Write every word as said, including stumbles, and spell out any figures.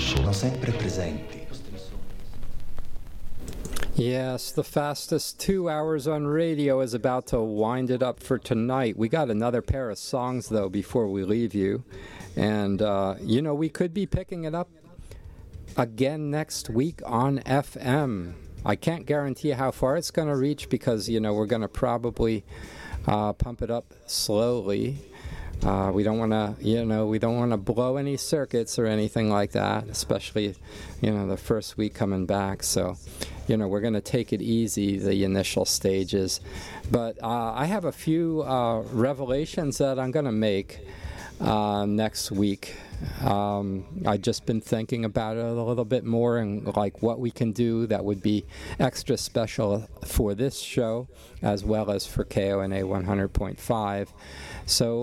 sono sempre presenti. Yes, the fastest two hours on radio is about to wind it up for tonight. We got another pair of songs, though, before we leave you. And, uh, you know, we could be picking it up again next week on F M. I can't guarantee how far it's going to reach because, you know, we're going to probably uh, pump it up slowly. Uh, we don't want to, you know, we don't want to blow any circuits or anything like that, especially, you know, the first week coming back. So, you know, we're going to take it easy, the initial stages. But uh, I have a few uh, revelations that I'm going to make uh, next week. Um, I've just been thinking about it a little bit more and like what we can do that would be extra special for this show as well as for K O N A one hundred point five. So